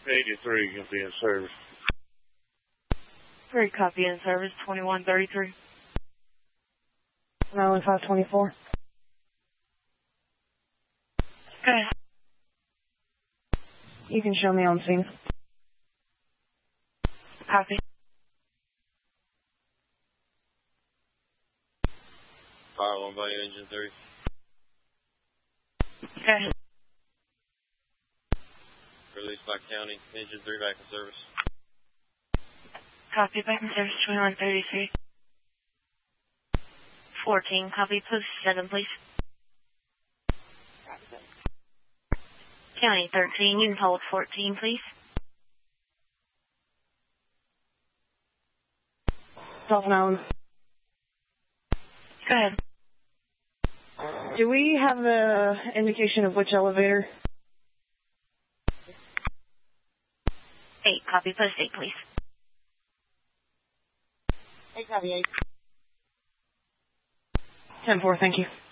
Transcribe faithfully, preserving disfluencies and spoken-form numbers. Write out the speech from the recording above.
eighty-three can be in service. Great copy in service, twenty-one thirty-three. Island five twenty-four. Go ahead. You can show me on scene. Copy. Fire one by engine three. Go ahead. Release by county, engine three back in service. Copy, back in service, twenty-one thirty-three. fourteen, copy, post seven, please. County thirteen, you can hold fourteen, please. Dolphin Island. Go ahead. Do we have the indication of which elevator? eight, copy, post eight, please. eight, copy, eight. ten four, thank you.